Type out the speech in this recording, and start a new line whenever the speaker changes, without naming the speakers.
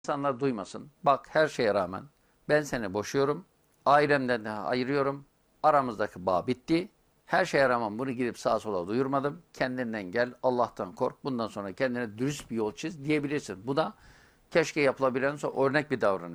İnsanlar duymasın. Bak her şeye rağmen ben seni boşuyorum. Ailemden de ayırıyorum. Aramızdaki bağ bitti. Her şeye rağmen bunu gidip sağa sola duyurmadım. Kendinden gel, Allah'tan kork. Bundan sonra kendine dürüst bir yol çiz diyebilirsin. Bu da keşke yapılabilen örnek bir davranış.